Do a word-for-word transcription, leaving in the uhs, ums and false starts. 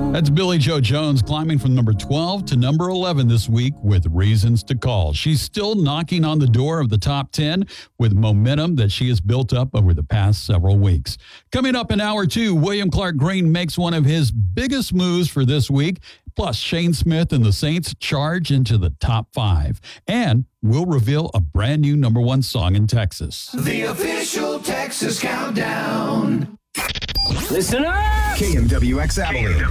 That's Billy Joe Jones climbing from number twelve to number eleven this week with Reasons to Call. She's still knocking on the door of the top ten with momentum that she has built up over the past several weeks. Coming up in hour two, William Clark Green makes one of his biggest moves for this week. Plus, Shane Smith and the Saints charge into the top five. And we'll reveal a brand new number one song in Texas. The official Texas Countdown. Listen up! K M W X Abilene.